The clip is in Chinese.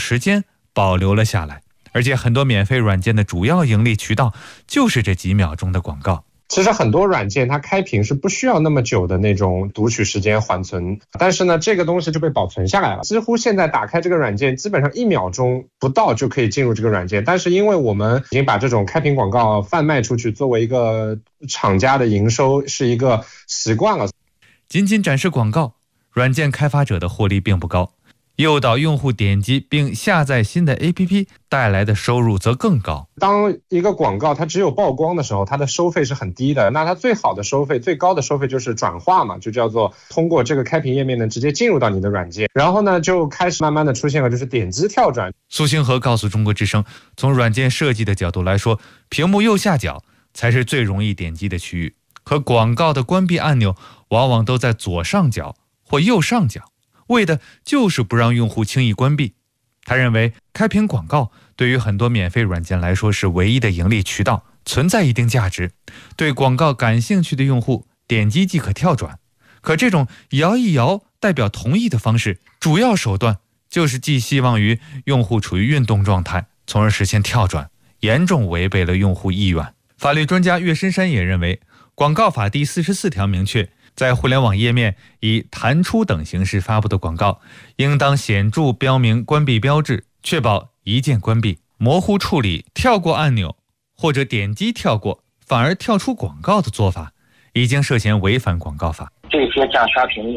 时间保留了下来，而且很多免费软件的主要盈利渠道就是这几秒钟的广告。 其实很多软件它开屏是不需要那么久的那种读取时间缓存，但是呢这个东西就被保存下来了。几乎现在打开这个软件基本上1秒钟不到就可以进入这个软件，但是因为我们已经把这种开屏广告贩卖出去，作为一个厂家的营收是一个习惯了。 仅仅展示广告，软件开发者的获利并不高，诱导用户点击并下载新的 APP 带来的收入则更高。 当一个广告它只有曝光的时候，它的收费是很低的，那它最好的收费、最高的收费就是转化嘛，就叫做通过这个开屏页面呢直接进入到你的软件，然后呢就开始慢慢的出现了就是点击跳转。 苏星河告诉中国之声，从软件设计的角度来说，屏幕右下角才是最容易点击的区域，可广告的关闭按钮往往都在左上角或右上角，为的就是不让用户轻易关闭。他认为开屏广告对于很多免费软件来说是唯一的盈利渠道，存在一定价值，对广告感兴趣的用户点击即可跳转。可这种摇一摇代表同意的方式，主要手段就是寄希望于用户处于运动状态，从而实现跳转，严重违背了用户意愿。法律专家岳深山也认为，广告法第44条明确，在互联网页面以弹出等形式发布的广告，应当显著标明关闭标志，确保一键关闭。模糊处理跳过按钮或者点击跳过反而跳出广告的做法，已经涉嫌违反广告法。 这些降刷屏